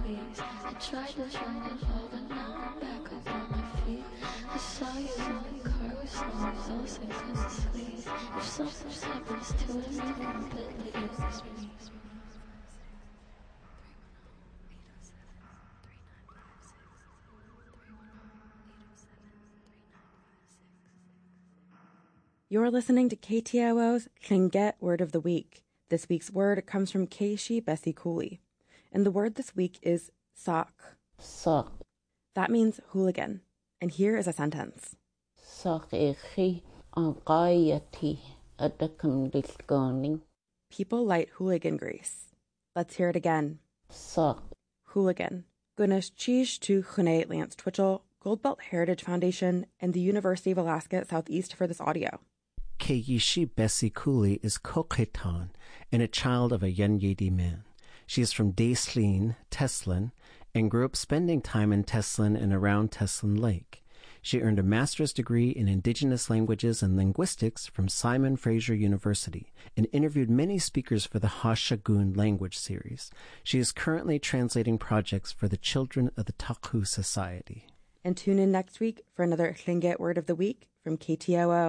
please. I tried to turn it over, now I'm back up on my feet. I saw you in the car with someone else, I couldn't sleep. If something happens to it, you know that it is me. You're listening to KTOO's Tlingit Word of the Week. This week's word comes from Keishi Bessie Cooley. And the word this week is sock. Sock. That means hooligan. And here is a sentence. Sock echi angayati adakam dilgoni. People light hooligan grease. Let's hear it again. Sock. Hooligan. Gunas Cheese to Chune Lance Twitchell, Goldbelt Heritage Foundation, and the University of Alaska at Southeast for this audio. Keishi Bessie Cooley is Kokhetan and a child of a Yenyedi man. She is from Daislin, Teslin, and grew up spending time in Teslin and around Teslin Lake. She earned a master's degree in Indigenous Languages and Linguistics from Simon Fraser University and interviewed many speakers for the Hashagun language series. She is currently translating projects for the children of the Taku Society. And tune in next week for another Tlingit Word of the Week from KTOO.